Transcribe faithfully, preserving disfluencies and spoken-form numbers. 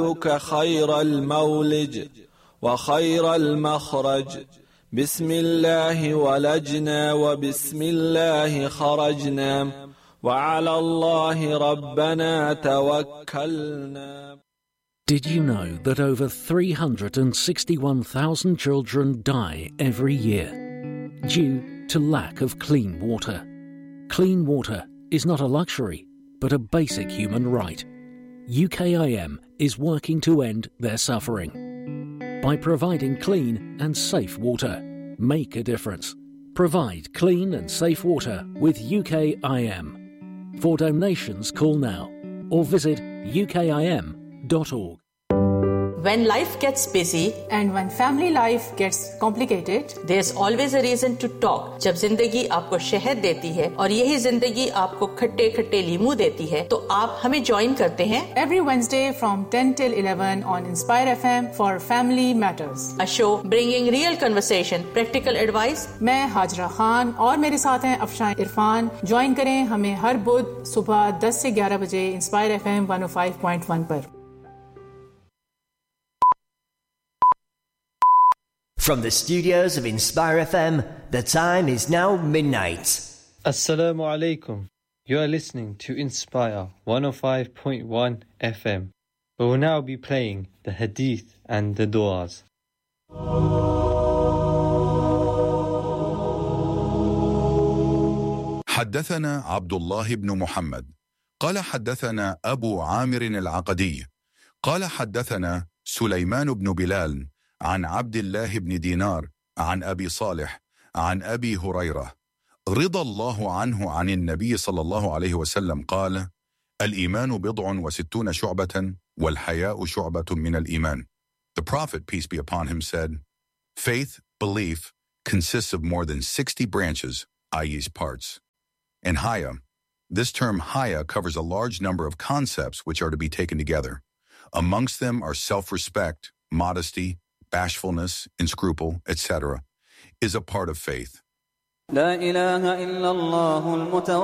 خير المولج وخير المخرج بسم الله ولجنا وبسم الله خرجنا وعلى الله ربنا توكلنا. Did you know that over three hundred sixty-one thousand children die every year due to lack of clean water? Clean water is not a luxury, but a basic human right. U K I M is working to end their suffering. By providing clean and safe water, make a difference. Provide clean and safe water with U K I M. For donations, call now or visit U K I M dot org. When life gets busy and when family life gets complicated, there's always a reason to talk. जब जिंदगी आपको शहद देती है और यही जिंदगी आपको खट्टे खट्टे लीमू देती है, तो आप हमें ज्वाइन करते हैं every Wednesday from ten till eleven on Inspire F M for Family Matters. A show bringing real conversation, practical advice. मैं हाजरा खान और मेरे साथ हैं अफशान इरफान. ज्वाइन करें हमें हर बुध सुबह दस से ग्यारह बजे Inspire F M one oh five point one पर. From the studios of Inspire F M, the time is now midnight. Assalamu alaikum. You are listening to Inspire one oh five point one F M. We will now be playing the Hadith and the Du'as. حدثنا عبد الله بن محمد قال حدثنا أبو عامر العقدي قال حدثنا سليمان بن بلال عن عبد الله بن دينار عن أبي صالح عن أبي هريرة رضى الله عنه عن النبي صلى الله عليه وسلم قال الإيمان بضع وستون شعبة والحياء شعبة من الإيمان. The Prophet, peace be upon him, said, faith, belief, consists of more than sixty branches, that is parts. In Haya, this term Haya covers a large number of concepts which are to be taken together. Amongst them are self-respect, modesty, bashfulness, and scruple, et cetera, is a part of faith.